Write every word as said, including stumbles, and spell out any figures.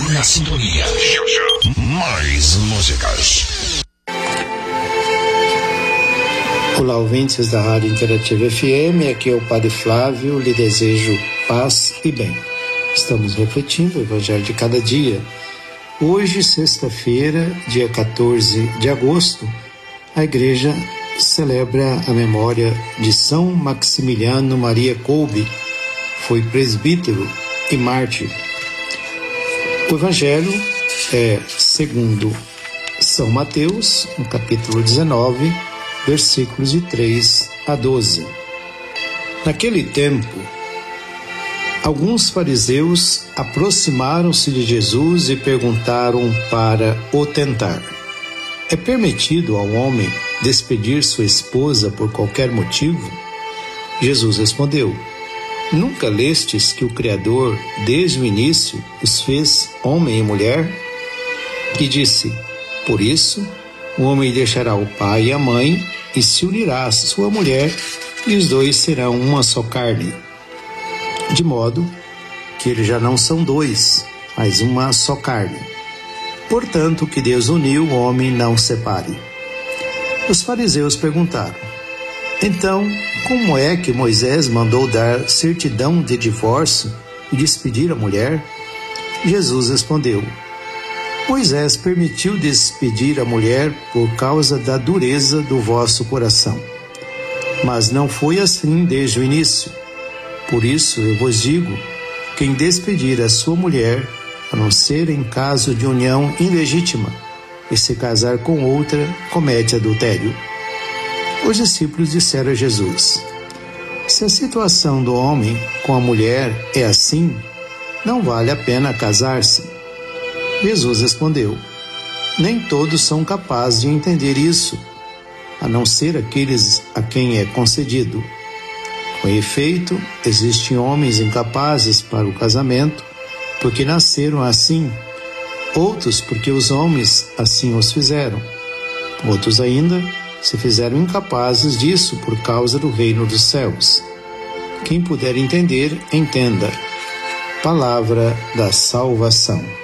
Na sintonia. Mais músicas. Olá, ouvintes da Rádio Interativa F M, aqui é o Padre Flávio, lhe desejo paz e bem. Estamos refletindo o Evangelho de cada dia. Hoje, sexta-feira, dia quatorze de agosto, a Igreja celebra a memória de São Maximiliano Maria Kolbe, foi presbítero e mártir. O Evangelho é segundo São Mateus, no capítulo dezenove, versículos de três a doze. Naquele tempo, alguns fariseus aproximaram-se de Jesus e perguntaram para o tentar: é permitido ao homem despedir sua esposa por qualquer motivo? Jesus respondeu: nunca lestes que o Criador, desde o início, os fez homem e mulher? E disse: por isso, o homem deixará o pai e a mãe e se unirá à sua mulher, e os dois serão uma só carne. De modo que eles já não são dois, mas uma só carne. Portanto, o que Deus uniu, o homem não separe. Os fariseus perguntaram: então, como é que Moisés mandou dar certidão de divórcio e despedir a mulher? Jesus respondeu: Moisés permitiu despedir a mulher por causa da dureza do vosso coração. Mas não foi assim desde o início. Por isso eu vos digo, quem despedir a sua mulher, a não ser em caso de união ilegítima, e se casar com outra, comete adultério. Os discípulos disseram a Jesus: se a situação do homem com a mulher é assim, não vale a pena casar-se. Jesus respondeu: nem todos são capazes de entender isso, a não ser aqueles a quem é concedido. Com efeito, existem homens incapazes para o casamento, porque nasceram assim, outros porque os homens assim os fizeram. Outros ainda se fizeram incapazes disso por causa do reino dos céus. Quem puder entender, entenda. Palavra da salvação.